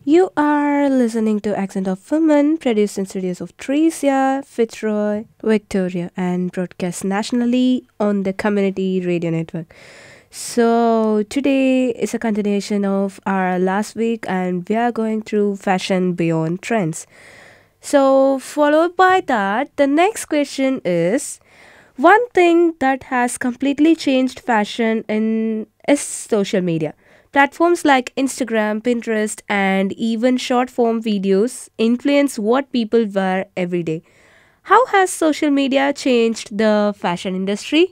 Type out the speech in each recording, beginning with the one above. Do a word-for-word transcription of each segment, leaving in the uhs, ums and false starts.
You are listening to Accent of Women, produced in studios of Tricia, Fitzroy, Victoria, and broadcast nationally on the Community Radio Network. So, today is a continuation of our last week, and we are going through fashion beyond trends. So, followed by that, the next question is one thing that has completely changed fashion in is social media. Platforms like Instagram, Pinterest, and even short form videos influence what people wear every day. How has social media changed the fashion industry?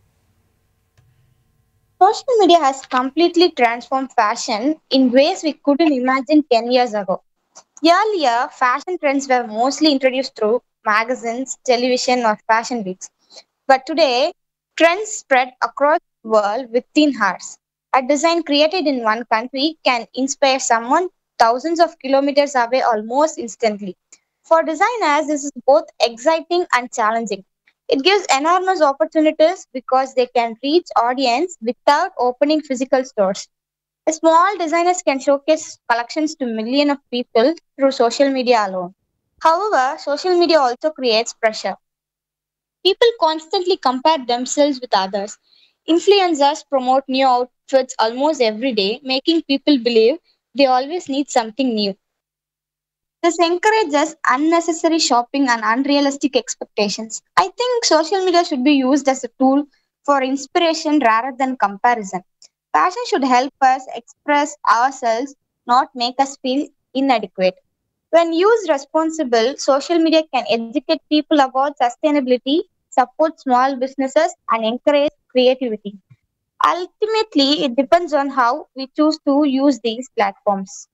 Social media has completely transformed fashion in ways we couldn't imagine ten years ago. Earlier, fashion trends were mostly introduced through magazines, television, or fashion weeks. But today, trends spread across the world within hours. A design created in one country can inspire someone thousands of kilometers away almost instantly. For designers, this is both exciting and challenging. It gives enormous opportunities because they can reach audience without opening physical stores. Small designers can showcase collections to millions of people through social media alone. However, social media also creates pressure. People constantly compare themselves with others. Influencers promote new outfits almost every day, making people believe they always need something new. This encourages unnecessary shopping and unrealistic expectations. I think social media should be used as a tool for inspiration rather than comparison. Fashion should help us express ourselves, not make us feel inadequate. When used responsible, social media can educate people about sustainability, support small businesses, and encourage creativity. Ultimately, it depends on how we choose to use these platforms.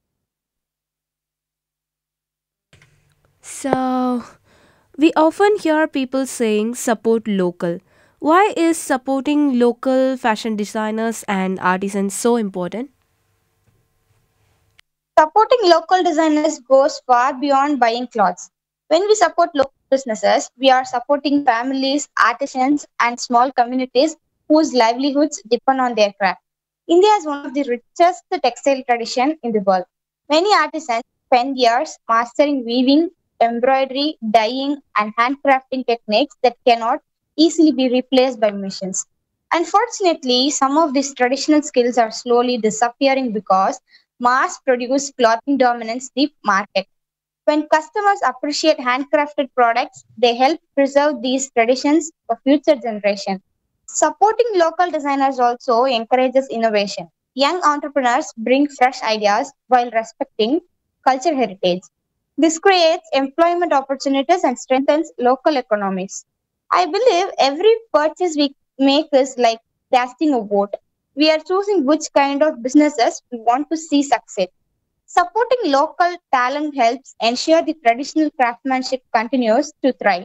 So, we often hear people saying support local. Why is supporting local fashion designers and artisans so important? Supporting local designers goes far beyond buying clothes. When we support local businesses, we are supporting families, artisans, and small communities whose livelihoods depend on their craft. India is one of the richest textile tradition in the world. Many artisans spend years mastering weaving, embroidery, dyeing, and handcrafting techniques that cannot easily be replaced by machines. Unfortunately, some of these traditional skills are slowly disappearing because mass produced clothing dominates the market. When customers appreciate handcrafted products, they help preserve these traditions for future generations. Supporting local designers also encourages innovation. Young entrepreneurs bring fresh ideas while respecting culture heritage. This creates employment opportunities and strengthens local economies. I believe every purchase we make is like casting a vote. We are choosing which kind of businesses we want to see succeed. Supporting local talent helps ensure the traditional craftsmanship continues to thrive.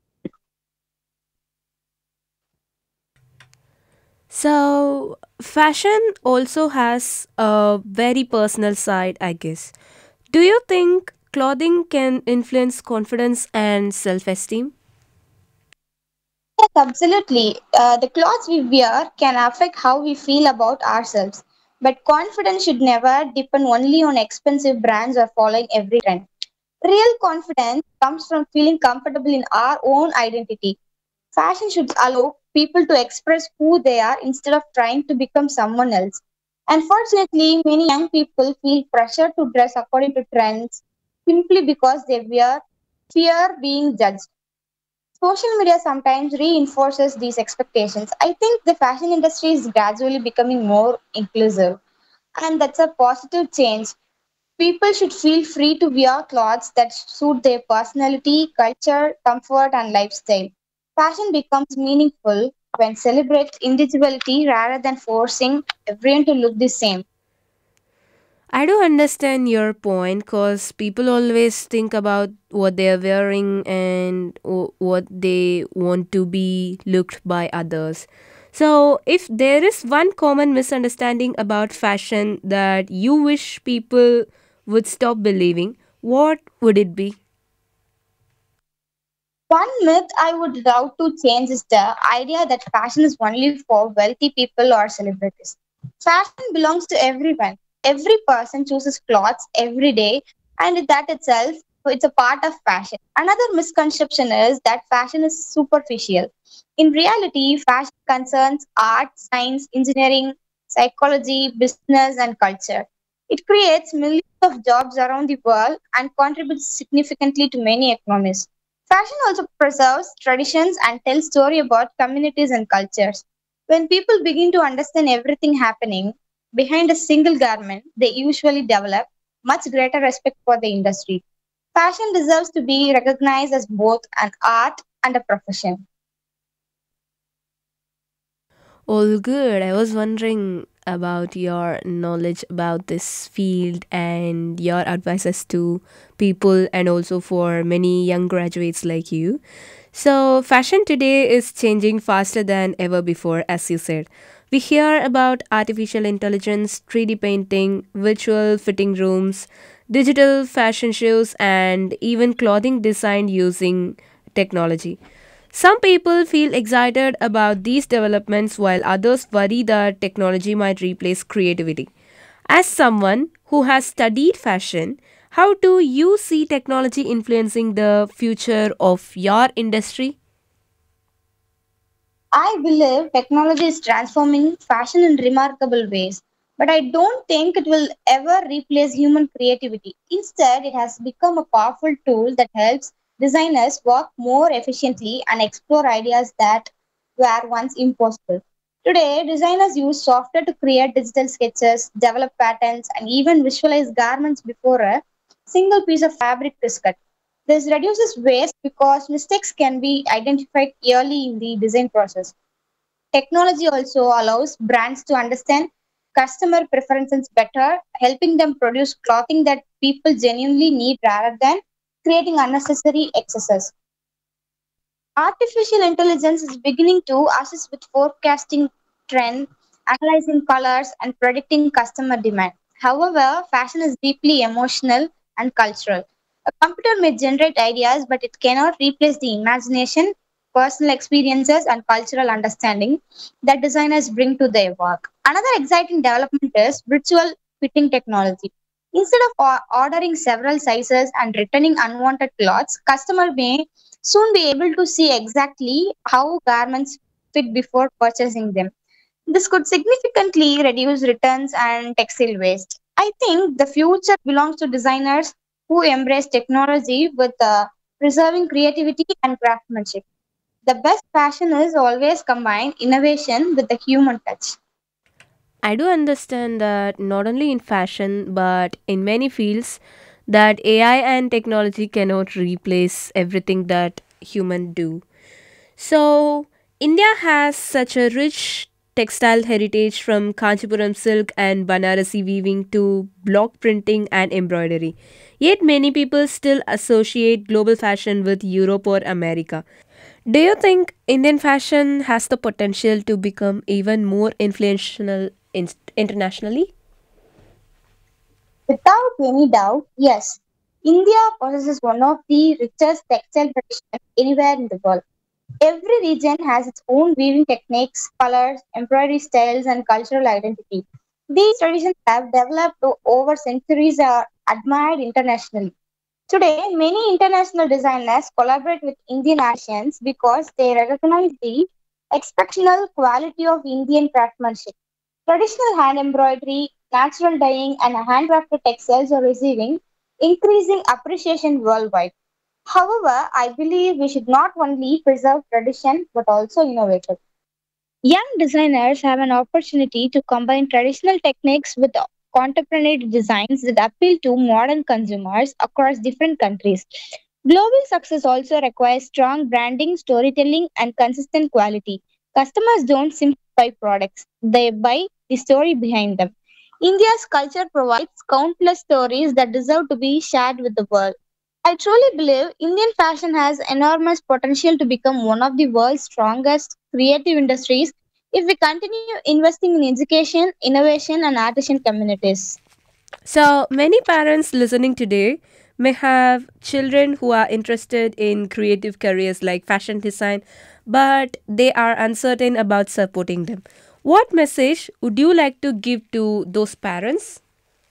So, fashion also has a very personal side, I guess. Do you think clothing can influence confidence and self esteem? Yes, absolutely. Uh, the clothes we wear can affect how we feel about ourselves. But confidence should never depend only on expensive brands or following every trend. Real confidence comes from feeling comfortable in our own identity. Fashion should allow people to express who they are instead of trying to become someone else. Unfortunately, many young people feel pressure to dress according to trends simply because they fear, fear being judged. Social media sometimes reinforces these expectations. I think the fashion industry is gradually becoming more inclusive, and that's a positive change. People should feel free to wear clothes that suit their personality, culture, comfort, and lifestyle. Fashion becomes meaningful when celebrates individuality rather than forcing everyone to look the same. I do understand your point because people always think about what they're wearing and wh- what they want to be looked by others. So, if there is one common misunderstanding about fashion that you wish people would stop believing, what would it be? One myth I would love to change is the idea that fashion is only for wealthy people or celebrities. Fashion belongs to everyone. Every person chooses clothes every day, and that itself, it's a part of fashion. Another misconception is that fashion is superficial. In reality, fashion concerns art, science, engineering, psychology, business, and culture. It creates millions of jobs around the world and contributes significantly to many economies. Fashion also preserves traditions and tells story about communities and cultures. When people begin to understand everything happening behind a single garment, they usually develop much greater respect for the industry. Fashion deserves to be recognized as both an art and a profession. All good. I was wondering about your knowledge about this field and your advices to people and also for many young graduates like you. So, fashion today is changing faster than ever before, as you said. We hear about artificial intelligence, three D painting, virtual fitting rooms, digital fashion shows, and even clothing designed using technology. Some people feel excited about these developments while others worry that technology might replace creativity. As someone who has studied fashion, how do you see technology influencing the future of your industry? I believe technology is transforming fashion in remarkable ways, but I don't think it will ever replace human creativity. Instead, it has become a powerful tool that helps designers work more efficiently and explore ideas that were once impossible. Today, designers use software to create digital sketches, develop patterns, and even visualize garments before a single piece of fabric is cut. This reduces waste because mistakes can be identified early in the design process. Technology also allows brands to understand customer preferences better, helping them produce clothing that people genuinely need rather than creating unnecessary excesses. Artificial intelligence is beginning to assist with forecasting trends, analyzing colors, and predicting customer demand. However, fashion is deeply emotional and cultural. A computer may generate ideas, but it cannot replace the imagination, personal experiences, and cultural understanding that designers bring to their work. Another exciting development is virtual fitting technology. Instead of o- ordering several sizes and returning unwanted clothes, customer may soon be able to see exactly how garments fit before purchasing them. This could significantly reduce returns and textile waste. I think the future belongs to designers who embrace technology with uh, preserving creativity and craftsmanship. The best fashion is always combine innovation with the human touch. I do understand that not only in fashion but in many fields that A I and technology cannot replace everything that human do. So, India has such a rich textile heritage from Kanchipuram silk and Banarasi weaving to block printing and embroidery. Yet, many people still associate global fashion with Europe or America. Do you think Indian fashion has the potential to become even more influential in- internationally? Without any doubt, yes, India possesses one of the richest textile traditions anywhere in the world. Every region has its own weaving techniques, colors, embroidery styles, and cultural identity. These traditions have developed o- over centuries and are admired internationally. Today, many international designers collaborate with Indian artisans because they recognize the exceptional quality of Indian craftsmanship. Traditional hand embroidery, natural dyeing, and handcrafted textiles are receiving increasing appreciation worldwide. However, I believe we should not only preserve tradition but also innovate it. Young designers have an opportunity to combine traditional techniques with contemporary designs that appeal to modern consumers across different countries. Global success also requires strong branding, storytelling, and consistent quality. Customers don't simply buy products, they buy the story behind them. India's culture provides countless stories that deserve to be shared with the world. I truly believe Indian fashion has enormous potential to become one of the world's strongest creative industries if we continue investing in education, innovation, and artisan communities. So, many parents listening today may have children who are interested in creative careers like fashion design, but they are uncertain about supporting them. What message would you like to give to those parents?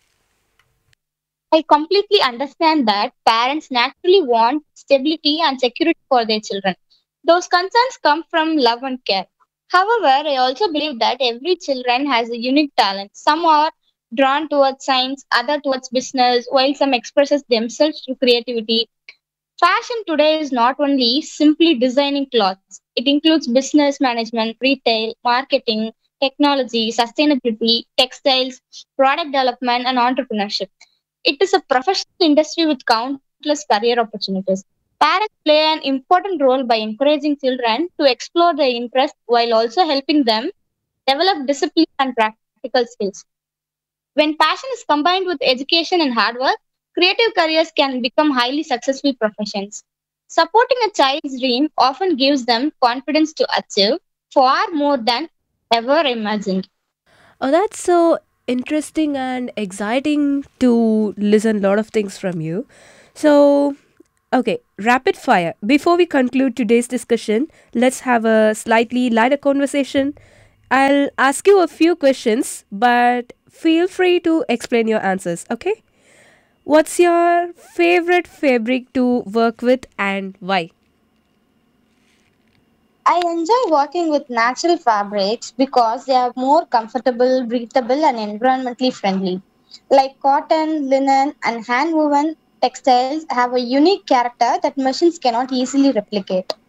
I completely understand that parents naturally want stability and security for their children. Those concerns come from love and care. However, I also believe that every children has a unique talent. Some are drawn towards science, other towards business, while some expresses themselves through creativity. Fashion today is not only simply designing clothes. It includes business management, retail, marketing, technology, sustainability, textiles, product development, and entrepreneurship. It is a professional industry with countless career opportunities. Parents play an important role by encouraging children to explore their interests while also helping them develop discipline and practical skills. When passion is combined with education and hard work, creative careers can become highly successful professions. Supporting a child's dream often gives them confidence to achieve far more than ever imagined. Oh, that's so interesting and exciting to listen a lot of things from you. So, okay, rapid fire. Before we conclude today's discussion, let's have a slightly lighter conversation. I'll ask you a few questions, but feel free to explain your answers, okay? What's your favorite fabric to work with and why? I enjoy working with natural fabrics because they are more comfortable, breathable, and environmentally friendly. Like cotton, linen, and hand woven textiles have a unique character that machines cannot easily replicate.